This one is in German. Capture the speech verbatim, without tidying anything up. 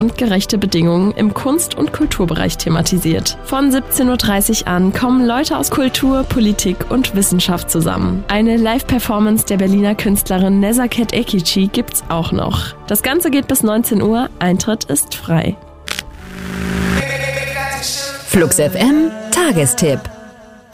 und gerechte Bedingungen im Kunst- und Kulturbereich thematisiert. Von siebzehn Uhr dreißig an kommen Leute aus Kultur, Politik und Wissenschaft zusammen. Eine Live-Performance der Berliner Künstlerin Nezaket Ekici gibt's auch noch. Das Ganze geht bis neunzehn Uhr, Eintritt ist frei. Flux F M Tagestipp.